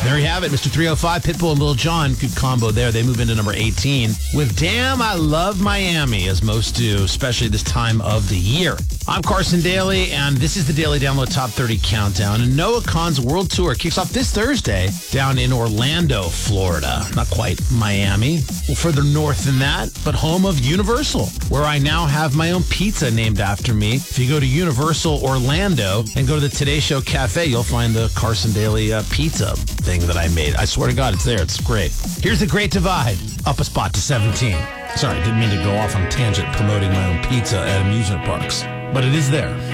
There you have it, Mr. 305, Pitbull and Lil Jon. Good combo there. They move into number 18 with Damn, I Love Miami, as most do, especially this time of the year. I'm Carson Daly, and this is the Daily Download Top 30 Countdown. And Noah Kahan's World Tour kicks off this Thursday down in Orlando, Florida. Not quite Miami. Well, further north than that, but home of Universal, where I now have my own pizza named after me. If you go to Universal Orlando and go to the Today Show Cafe, you'll find the Carson Daly pizza thing that I made. I swear to God, it's there. It's great. Here's the Great Divide, up a spot to 17. Sorry, didn't mean to go off on a tangent promoting my own pizza at amusement parks, but it is there.